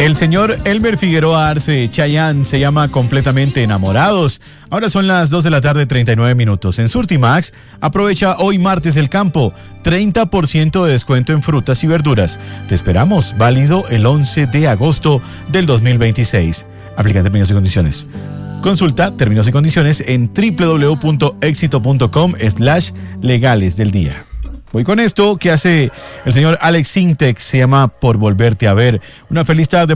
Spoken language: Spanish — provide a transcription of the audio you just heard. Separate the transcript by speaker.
Speaker 1: El señor Elmer Figueroa Arce, Chayanne, se llama Completamente Enamorados. Ahora son las 2 de la tarde, 39 minutos. En Surtimax, aprovecha hoy martes el campo, 30% de descuento en frutas y verduras. Te esperamos, válido el 11 de agosto del 2026. Aplican términos y condiciones. Consulta términos y condiciones en www.exito.com/legales del día. Voy con esto que hace el señor Alex Sintek, se llama Por Volverte a Ver. Una feliz tarde.